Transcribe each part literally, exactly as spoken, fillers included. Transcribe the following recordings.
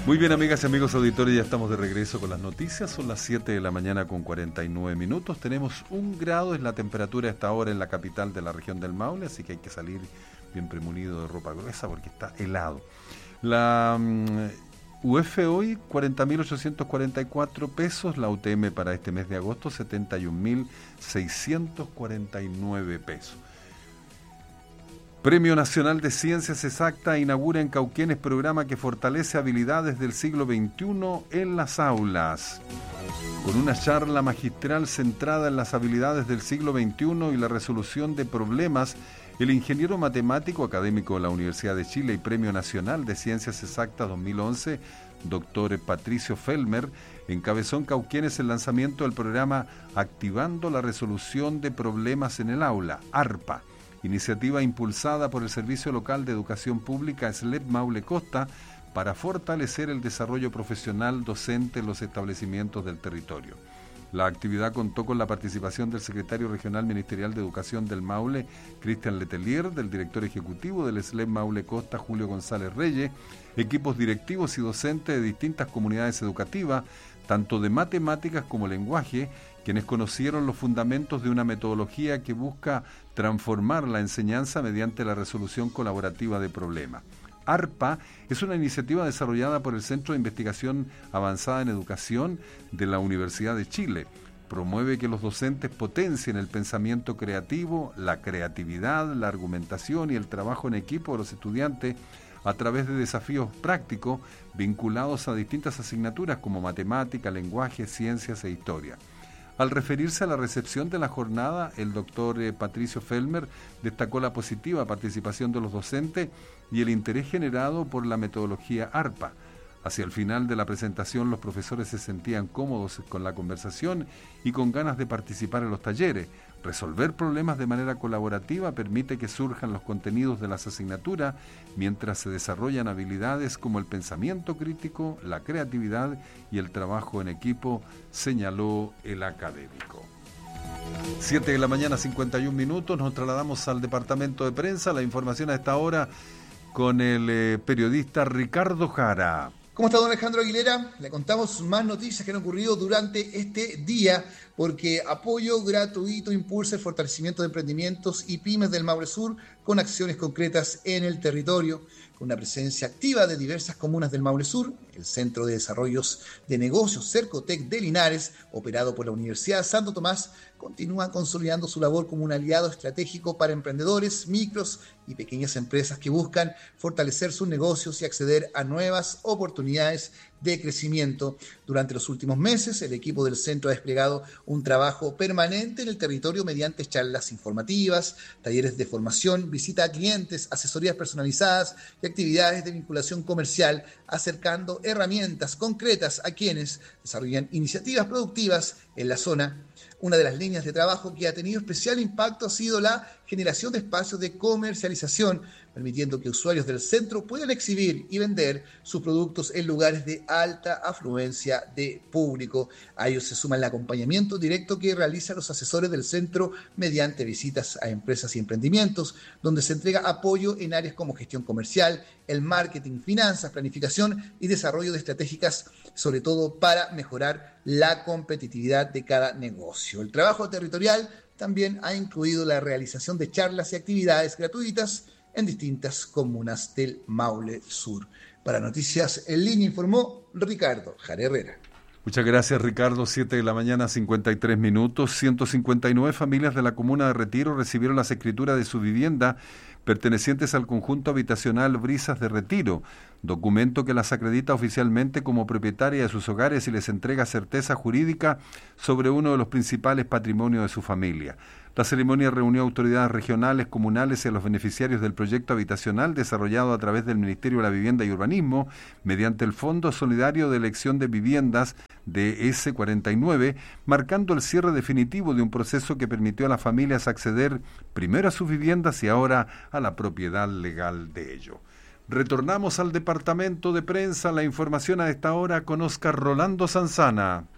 Muy bien, amigas y amigos auditores, ya estamos de regreso con las noticias. Son las siete de la mañana con cuarenta y nueve minutos. Tenemos un grado, es la temperatura a esta hora en la capital de la región del Maule, así que hay que salir bien premunido de ropa gruesa porque está helado. La um, U F hoy, cuarenta mil ochocientos cuarenta y cuatro pesos. La U T M para este mes de agosto, setenta y un mil seiscientos cuarenta y nueve pesos. Premio Nacional de Ciencias Exactas inaugura en Cauquenes programa que fortalece habilidades del siglo veintiuno en las aulas. Con una charla magistral centrada en las habilidades del siglo veintiuno y la resolución de problemas, el ingeniero matemático académico de la Universidad de Chile y Premio Nacional de Ciencias Exactas dos mil once, doctor Patricio Felmer, encabezó en Cauquenes el lanzamiento del programa Activando la Resolución de Problemas en el Aula, ARPA, iniciativa impulsada por el Servicio Local de Educación Pública S L E P Maule Costa para fortalecer el desarrollo profesional docente en los establecimientos del territorio. La actividad contó con la participación del secretario regional ministerial de Educación del Maule, Cristian Letelier, del director ejecutivo del S L E P Maule Costa, Julio González Reyes, equipos directivos y docentes de distintas comunidades educativas, tanto de matemáticas como lenguaje, quienes conocieron los fundamentos de una metodología que busca transformar la enseñanza mediante la resolución colaborativa de problemas. ARPA es una iniciativa desarrollada por el Centro de Investigación Avanzada en Educación de la Universidad de Chile. Promueve que los docentes potencien el pensamiento creativo, la creatividad, la argumentación y el trabajo en equipo de los estudiantes a través de desafíos prácticos vinculados a distintas asignaturas como matemática, lenguaje, ciencias e historia. Al referirse a la recepción de la jornada, el doctor eh, Patricio Felmer destacó la positiva participación de los docentes y el interés generado por la metodología ARPA. Hacia el final de la presentación, los profesores se sentían cómodos con la conversación y con ganas de participar en los talleres. Resolver problemas de manera colaborativa permite que surjan los contenidos de las asignaturas mientras se desarrollan habilidades como el pensamiento crítico, la creatividad y el trabajo en equipo, señaló el académico. siete de la mañana, cincuenta y un minutos, nos trasladamos al departamento de prensa. La información a esta hora con el eh, periodista Ricardo Jara. ¿Cómo está, don Alejandro Aguilera? Le contamos más noticias que han ocurrido durante este día, porque Apoyo Gratuito impulsa el fortalecimiento de emprendimientos y pymes del Maule Sur con acciones concretas en el territorio, con una presencia activa de diversas comunas del Maule Sur. El Centro de Desarrollos de Negocios Cercotec de Linares, operado por la Universidad Santo Tomás, continúa consolidando su labor como un aliado estratégico para emprendedores, micros y pequeñas empresas que buscan fortalecer sus negocios y acceder a nuevas oportunidades de crecimiento. Durante los últimos meses, el equipo del centro ha desplegado un trabajo permanente en el territorio mediante charlas informativas, talleres de formación, visita a clientes, asesorías personalizadas y actividades de vinculación comercial, acercando herramientas concretas a quienes desarrollan iniciativas productivas en la zona. Una de las líneas de trabajo que ha tenido especial impacto ha sido la generación de espacios de comercialización, permitiendo que usuarios del centro puedan exhibir y vender sus productos en lugares de alta afluencia de público. A ellos se suma el acompañamiento directo que realizan los asesores del centro mediante visitas a empresas y emprendimientos, donde se entrega apoyo en áreas como gestión comercial, el marketing, finanzas, planificación y desarrollo de estratégicas, sobre todo para mejorar la competitividad de cada negocio. El trabajo territorial también ha incluido la realización de charlas y actividades gratuitas en distintas comunas del Maule Sur. Para Noticias en Línea informó Ricardo Jara Herrera. Muchas gracias, Ricardo. siete de la mañana, cincuenta y tres minutos. ciento cincuenta y nueve familias de la comuna de Retiro recibieron las escrituras de su vivienda pertenecientes al conjunto habitacional Brisas de Retiro, documento que las acredita oficialmente como propietaria de sus hogares y les entrega certeza jurídica sobre uno de los principales patrimonios de su familia. La ceremonia reunió autoridades regionales, comunales y a los beneficiarios del proyecto habitacional desarrollado a través del Ministerio de la Vivienda y Urbanismo mediante el Fondo Solidario de Elección de Viviendas de ese cuarenta y nueve, marcando el cierre definitivo de un proceso que permitió a las familias acceder primero a sus viviendas y ahora a la propiedad legal de ello. Retornamos al departamento de prensa. La información a esta hora con Óscar Rolando Sanzana.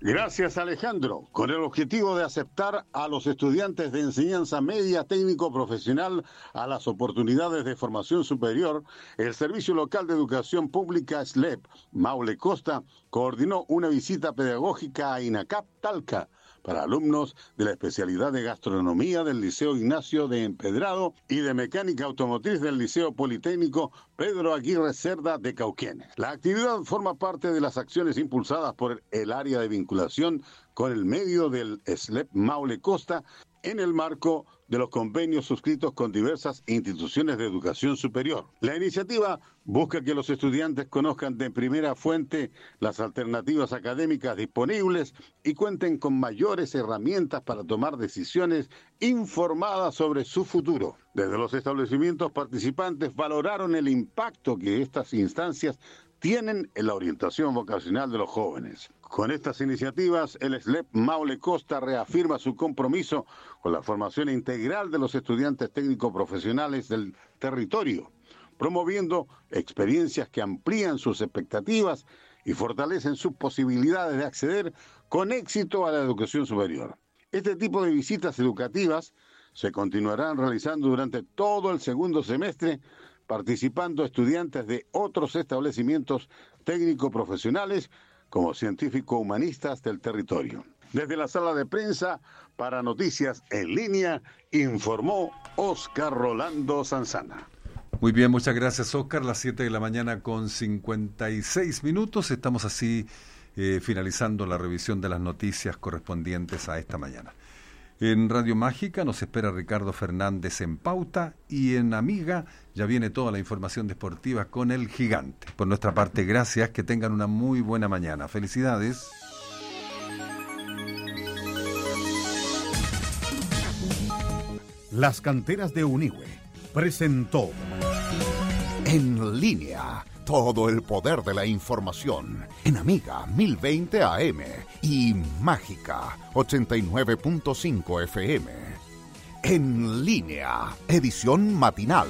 Gracias, Alejandro. Con el objetivo de aceptar a los estudiantes de enseñanza media técnico-profesional a las oportunidades de formación superior, el Servicio Local de Educación Pública S L E P Maule Costa coordinó una visita pedagógica a INACAP Talca para alumnos de la especialidad de gastronomía del Liceo Ignacio de Empedrado y de mecánica automotriz del Liceo Politécnico Pedro Aguirre Cerda de Cauquenes. La actividad forma parte de las acciones impulsadas por el área de vinculación con el medio del S L E P Maule Costa en el marco de los convenios suscritos con diversas instituciones de educación superior. La iniciativa busca que los estudiantes conozcan de primera fuente las alternativas académicas disponibles y cuenten con mayores herramientas para tomar decisiones informadas sobre su futuro. Desde los establecimientos participantes valoraron el impacto que estas instancias tienen en la orientación vocacional de los jóvenes. Con estas iniciativas, el S L E P Maule Costa reafirma su compromiso con la formación integral de los estudiantes técnico-profesionales del territorio, promoviendo experiencias que amplían sus expectativas y fortalecen sus posibilidades de acceder con éxito a la educación superior. Este tipo de visitas educativas se continuarán realizando durante todo el segundo semestre, participando estudiantes de otros establecimientos técnico-profesionales como científico-humanistas del territorio. Desde la sala de prensa, para Noticias en Línea, informó Óscar Rolando Sanzana. Muy bien, muchas gracias, Óscar. Las siete de la mañana con cincuenta y seis minutos. Estamos así eh, finalizando la revisión de las noticias correspondientes a esta mañana. En Radio Mágica nos espera Ricardo Fernández en Pauta y en Amiga ya viene toda la información deportiva con el Gigante. Por nuestra parte, gracias, que tengan una muy buena mañana. Felicidades. Las Canteras de Unigüe presentó En Línea, todo el poder de la información en Amiga mil veinte A M y Mágica ochenta y nueve punto cinco F M. En Línea, edición matinal.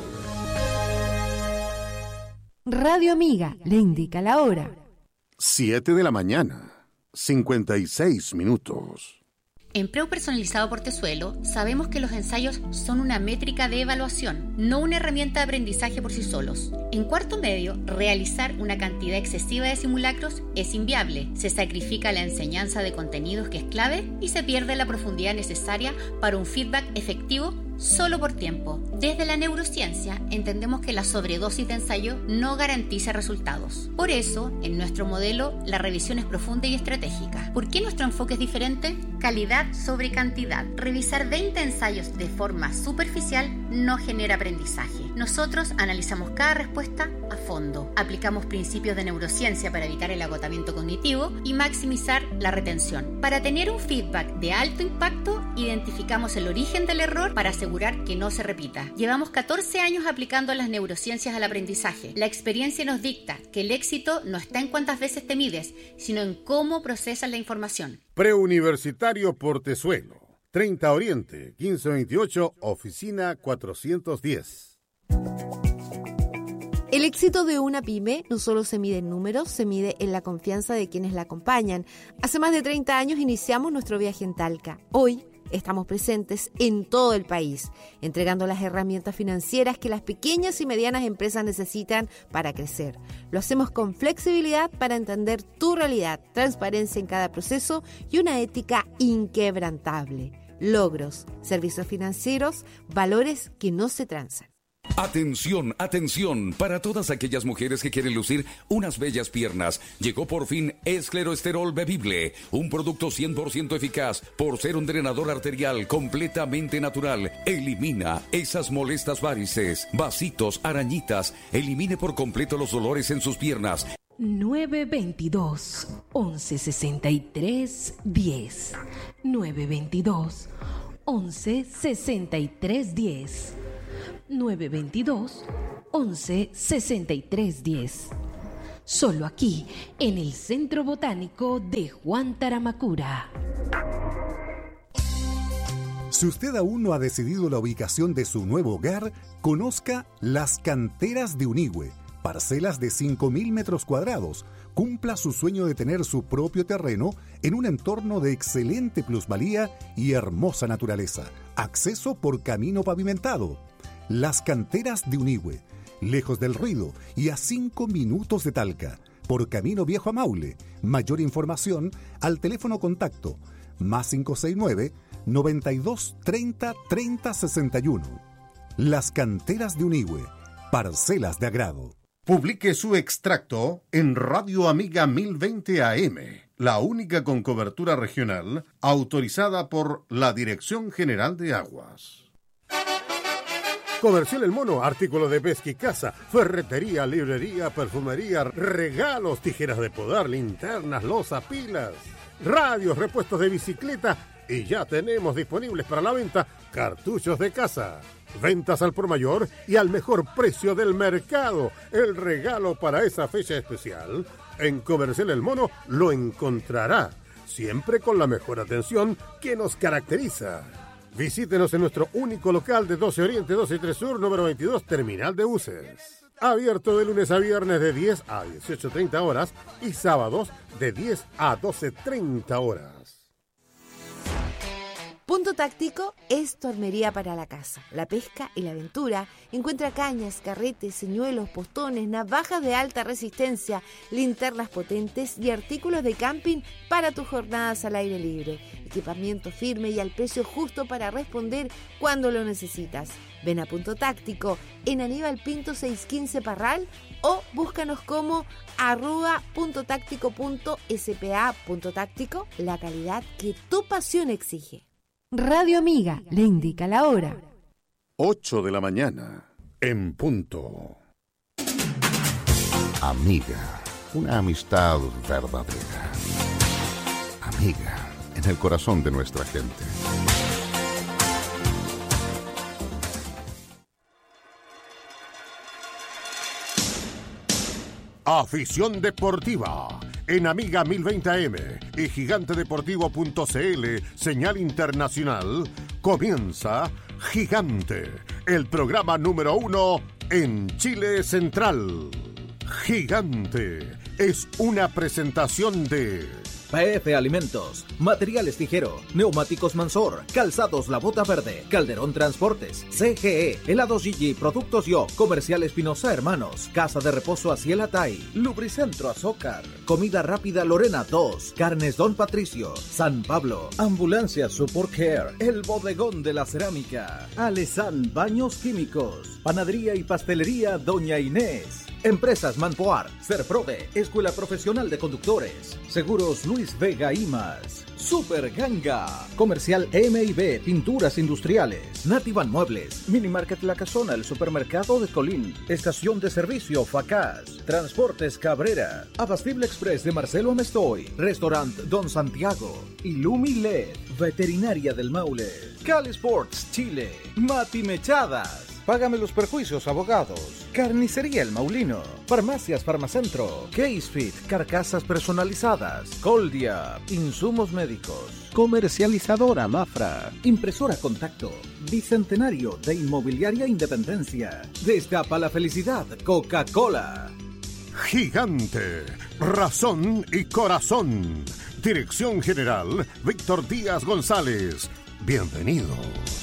Radio Amiga le indica la hora. siete de la mañana, cincuenta y seis minutos. En Preu Personalizado Portezuelo sabemos que los ensayos son una métrica de evaluación, no una herramienta de aprendizaje por sí solos. En cuarto medio, realizar una cantidad excesiva de simulacros es inviable. Se sacrifica la enseñanza de contenidos que es clave y se pierde la profundidad necesaria para un feedback efectivo solo por tiempo. Desde la neurociencia entendemos que la sobredosis de ensayo no garantiza resultados. Por eso, en nuestro modelo, la revisión es profunda y estratégica. ¿Por qué nuestro enfoque es diferente? Calidad sobre cantidad. Revisar veinte ensayos de forma superficial no genera aprendizaje. Nosotros analizamos cada respuesta a fondo. Aplicamos principios de neurociencia para evitar el agotamiento cognitivo y maximizar la retención. Para tener un feedback de alto impacto, identificamos el origen del error para asegurar que no se repita. Llevamos catorce años aplicando las neurociencias al aprendizaje. La experiencia nos dicta que el éxito no está en cuántas veces te mides, sino en cómo procesas la información. Preuniversitario Portezuelo, treinta Oriente, quince veintiocho, oficina cuatrocientos diez. El éxito de una pyme no solo se mide en números, se mide en la confianza de quienes la acompañan. Hace más de treinta años iniciamos nuestro viaje en Talca. Hoy estamos presentes en todo el país, entregando las herramientas financieras que las pequeñas y medianas empresas necesitan para crecer. Lo hacemos con flexibilidad para entender tu realidad, transparencia en cada proceso y una ética inquebrantable. Logros, servicios financieros, valores que no se transan. Atención, atención, para todas aquellas mujeres que quieren lucir unas bellas piernas. Llegó por fin Escleroesterol Bebible, un producto cien por ciento eficaz por ser un drenador arterial completamente natural. Elimina esas molestas varices, vasitos, arañitas. Elimine por completo los dolores en sus piernas. nueve veintidós, once sesenta y tres, diez. nueve veintidós, once sesenta y tres, diez. nueve veintidós, once sesenta y tres, diez. Solo aquí, en el Centro Botánico de Juan Taramacura. Si usted aún no ha decidido la ubicación de su nuevo hogar, conozca Las Canteras de Unigüe. Parcelas de cinco mil metros cuadrados. Cumpla su sueño de tener su propio terreno en un entorno de excelente plusvalía y hermosa naturaleza. Acceso por camino pavimentado. Las Canteras de Unihue, lejos del ruido y a cinco minutos de Talca. Por Camino Viejo a Maule. Mayor información al teléfono contacto más cinco seis nueve, noventa y dos, treinta, treinta, sesenta y uno. Las Canteras de Unihue, parcelas de agrado. Publique su extracto en Radio Amiga mil veinte A M, la única con cobertura regional autorizada por la Dirección General de Aguas. Comercial El Mono, artículos de pesca y caza, ferretería, librería, perfumería, regalos, tijeras de podar, linternas, loza, pilas, radios, repuestos de bicicleta y ya tenemos disponibles para la venta cartuchos de caza. Ventas al por mayor y al mejor precio del mercado. El regalo para esa fecha especial. En Comercial El Mono lo encontrará, siempre con la mejor atención que nos caracteriza. Visítenos en nuestro único local de doce Oriente, doce y tres Sur, número veintidós, Terminal de Buses. Abierto de lunes a viernes de diez a dieciocho treinta horas y sábados de diez a doce treinta horas. Punto Táctico es tu armería para la caza, la pesca y la aventura. Encuentra cañas, carretes, señuelos, postones, navajas de alta resistencia, linternas potentes y artículos de camping para tus jornadas al aire libre. Equipamiento firme y al precio justo para responder cuando lo necesitas. Ven a Punto Táctico en Aníbal Pinto seiscientos quince Parral o búscanos como arroba punto táctico punto spa. Punto Táctico, la calidad que tu pasión exige. Radio Amiga le indica la hora. ocho de la mañana, en punto. Amiga, una amistad verdadera. Amiga, en el corazón de nuestra gente. Afición deportiva en Amiga mil veinte A M y gigante deportivo punto c l, señal internacional, comienza Gigante, el programa número uno en Chile Central. Gigante es una presentación de P F Alimentos, Materiales Tijero, Neumáticos Mansor, Calzados La Bota Verde, Calderón Transportes, C G E, Helados Gigi, Productos Yo, Comercial Espinosa Hermanos, Casa de Reposo Aciel Atay, Lubricentro Azócar, Comida Rápida Lorena dos, Carnes Don Patricio, San Pablo, Ambulancia Support Care, El Bodegón de la Cerámica, Alesan Baños Químicos, Panadería y Pastelería Doña Inés, Empresas Manpoar, Serprode, Escuela Profesional de Conductores, Seguros Luis Vega y más. Super Ganga, Comercial M y B, Pinturas Industriales, Nativan Muebles, Minimarket La Casona, el Supermercado de Colín, Estación de Servicio Facaz, Transportes Cabrera, Abastible Express de Marcelo Amestoy, Restaurant Don Santiago, Illumi L E D, Veterinaria del Maule, Cali Sports Chile, Mati Mechadas, Págame los Perjuicios Abogados, Carnicería El Maulino, Farmacias Farmacentro, Casefit, Carcasas Personalizadas, Coldia, Insumos Médicos, Comercializadora Mafra, Impresora Contacto, Bicentenario de Inmobiliaria Independencia, Destapa la Felicidad, Coca-Cola. Gigante, razón y corazón. Dirección General, Víctor Díaz González. Bienvenidos.